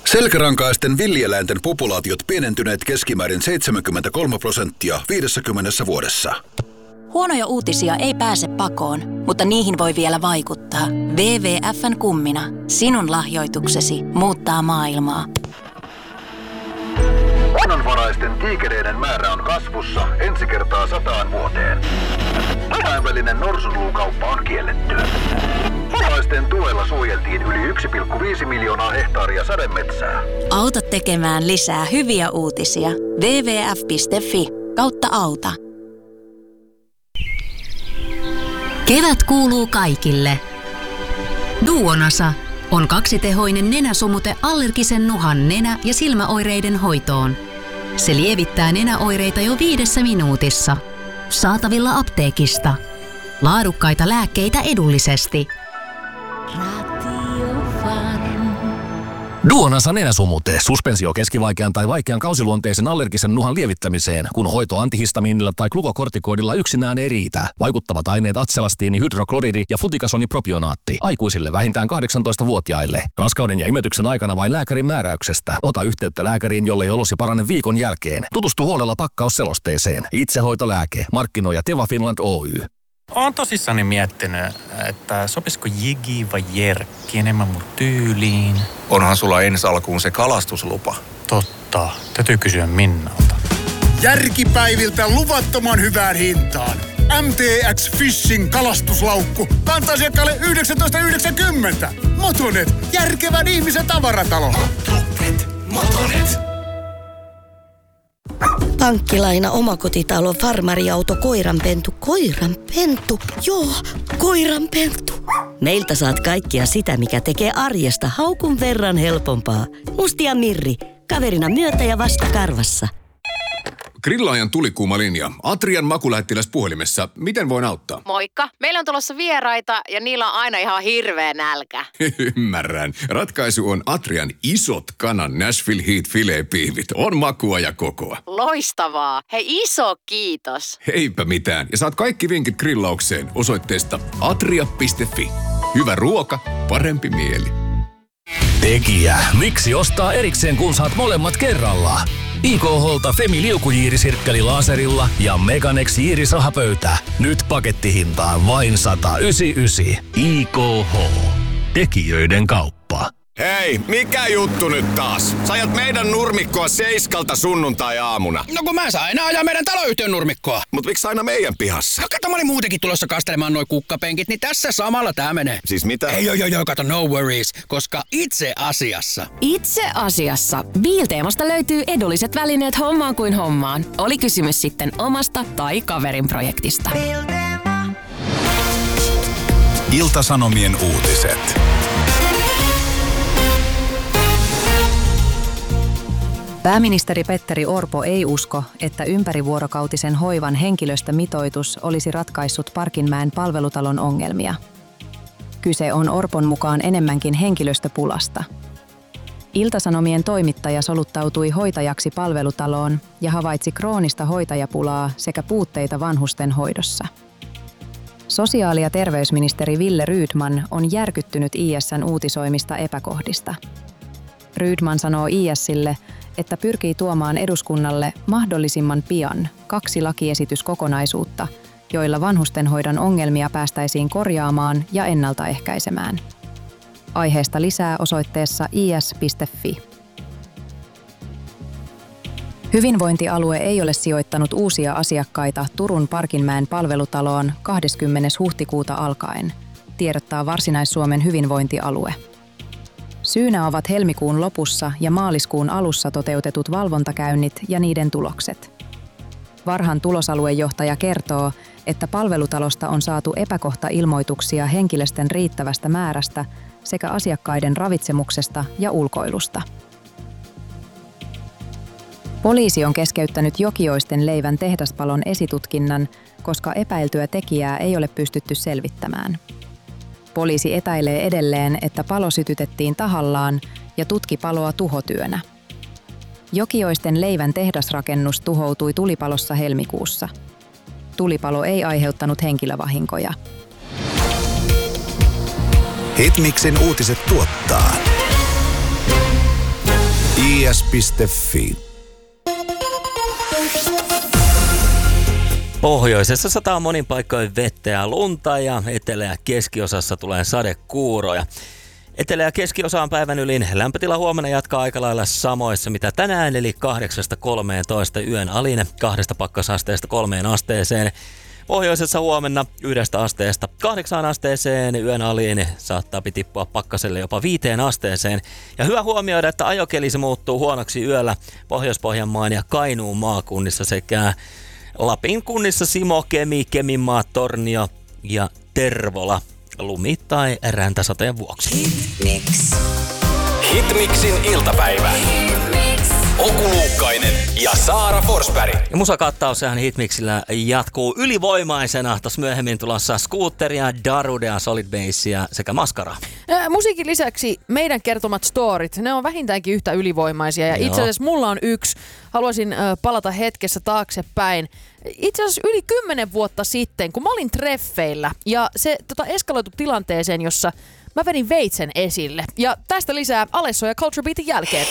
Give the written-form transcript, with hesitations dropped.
Selkärankaisten villieläinten populaatiot pienentyneet keskimäärin 73% 50 vuodessa. Huonoja uutisia ei pääse pakoon, mutta niihin voi vielä vaikuttaa. WWF:n kummina. Sinun lahjoituksesi muuttaa maailmaa. Luonnonvaraisten tiikereiden määrä on kasvussa ensi kertaa 100 vuoteen. Kansainvälinen norsunluukauppa on kielletty. Suomalaisten tuella suojeltiin yli 1,5 miljoonaa hehtaaria sademetsää. Auta tekemään lisää hyviä uutisia. wwf.fi/auta. Kevät kuuluu kaikille. Duonasa on kaksitehoinen nenäsumute allergisen nuhan nenä- ja silmäoireiden hoitoon. Se lievittää nenäoireita jo 5 minuutissa. Saatavilla apteekista. Laadukkaita lääkkeitä edullisesti. Duonasa nenäsumute, suspensio keskivaikean tai vaikean kausiluonteisen allergisen nuhan lievittämiseen, kun hoito antihistamiinilla tai glukokortikoidilla yksinään ei riitä. Vaikuttavat aineet atselastiini, hydrokloridi ja flutikasonipropionaatti. Aikuisille vähintään 18-vuotiaille. Raskauden ja imetyksen aikana vain lääkärin määräyksestä. Ota yhteyttä lääkäriin, jollei olosi parane viikon jälkeen. Tutustu huolella pakkausselosteeseen. Itsehoitolääke. Markkinoija Teva Finland Oy. Oon tosissani miettinyt, että sopisiko Jigi vai Jerkki enemmän mun tyyliin. Onhan sulla ensi alkuun se kalastuslupa. Totta, täytyy kysyä Minnalta. Järkipäiviltä luvattoman hyvään hintaan. MTX Fishing kalastuslaukku. Kanta-asiakkaalle 19,90. Motonet, järkevän ihmisen tavaratalo. Motonet. Pankkilaina, omakotitalo, farmariauto, koiranpentu. Koiranpentu? Joo, koiranpentu. Meiltä saat kaikkea sitä, mikä tekee arjesta haukun verran helpompaa. Musti ja Mirri, kaverina myötä ja vastakarvassa. Grillaajan tulikuuma linja. Atrian makulähettiläs puhelimessa. Miten voin auttaa? Moikka. Meillä on tulossa vieraita ja niillä on aina ihan hirveä nälkä. Ymmärrän. Ratkaisu on Atrian isot kanan Nashville Heat filet-piivit. On makua ja kokoa. Loistavaa. Hei, iso kiitos. Eipä mitään. Ja saat kaikki vinkit grillaukseen osoitteesta atria.fi. Hyvä ruoka, parempi mieli. Tekijä. Miksi ostaa erikseen, kun saat molemmat kerralla? IKH:lta Femi liukujiirisirkkeli laserilla ja Meganex jiirisahapöytä. Nyt pakettihintaan vain 199. IKH. Tekijöiden kauppa. Hei, mikä juttu nyt taas? Sä ajat meidän nurmikkoa 7 sunnuntai-aamuna. No kun mä saan aina ajaa meidän taloyhtiön nurmikkoa. Mut miksi aina meidän pihassa? No kato, mä olin muutenkin tulossa kastelemaan noi kukkapenkit, niin tässä samalla tää menee. Siis mitä? Ei, kato, no worries, koska itse asiassa Biilteemasta löytyy edulliset välineet hommaan kuin hommaan. Oli kysymys sitten omasta tai kaverin projektista. Ilta-Sanomien uutiset. Pääministeri Petteri Orpo ei usko, että ympärivuorokautisen hoivan henkilöstömitoitus olisi ratkaissut Parkinmäen palvelutalon ongelmia. Kyse on Orpon mukaan enemmänkin henkilöstöpulasta. Ilta-Sanomien toimittaja soluttautui hoitajaksi palvelutaloon ja havaitsi kroonista hoitajapulaa sekä puutteita vanhusten hoidossa. Sosiaali- ja terveysministeri Wille Rydman on järkyttynyt IS:n uutisoimista epäkohdista. Rydman sanoo IS:lle, että pyrkii tuomaan eduskunnalle mahdollisimman pian 2 lakiesityskokonaisuutta, joilla vanhustenhoidon ongelmia päästäisiin korjaamaan ja ennaltaehkäisemään. Aiheesta lisää osoitteessa is.fi. Hyvinvointialue ei ole sijoittanut uusia asiakkaita Turun Parkinmäen palvelutaloon 20. huhtikuuta alkaen, tiedottaa Varsinais-Suomen hyvinvointialue. Syynä ovat helmikuun lopussa ja maaliskuun alussa toteutetut valvontakäynnit ja niiden tulokset. Varhan tulosaluejohtaja kertoo, että palvelutalosta on saatu epäkohtailmoituksia henkilöstön riittävästä määrästä sekä asiakkaiden ravitsemuksesta ja ulkoilusta. Poliisi on keskeyttänyt Jokioisten leivän tehdaspalon esitutkinnan, koska epäiltyä tekijää ei ole pystytty selvittämään. Poliisi epäilee edelleen, että palo sytytettiin tahallaan ja tutki paloa tuhotyönä. Jokioisten leivän tehdasrakennus tuhoutui tulipalossa helmikuussa. Tulipalo ei aiheuttanut henkilövahinkoja. Hitmixin uutiset tuottaa Fidias.fi. Pohjoisessa sataa monin paikoin vettä ja lunta ja etelä- ja keskiosassa tulee sadekuuroja. Etelä- ja keskiosaan päivän ylin lämpötila huomenna jatkaa aika lailla samoissa mitä tänään, eli 8-13 yön alin 2 pakkasasteesta 3 asteeseen. Pohjoisessa huomenna 1 asteesta 8 asteeseen, yön aliin saattaa tippua pakkaselle jopa 5 asteeseen. Ja hyvä huomioida, että ajokeli se muuttuu huonoksi yöllä Pohjois-Pohjanmaan ja Kainuun maakunnissa sekä Lapin kunnissa Simo, Kemi, Keminmaa, Tornio ja Tervola lumi- tai räntäsateen vuoksi. Hitmixin iltapäivä. Oku Luukkainen ja Saara Forsberg. Ja musakattaus sehän Hitmixillä jatkuu ylivoimaisena. Tuossa myöhemmin tulossa Scooteria, Darudea, Solid Bassia sekä Maskaraa. Musiikin lisäksi meidän kertomat storit, ne on vähintäänkin yhtä ylivoimaisia. Ja itse asiassa mulla on yksi. Haluaisin palata hetkessä taaksepäin. Itse asiassa yli 10 vuotta sitten, kun mä olin treffeillä ja se eskaloitu tilanteeseen, jossa mä vedin veitsen esille. Ja tästä lisää Alesso ja Culture Beatin jälkeen.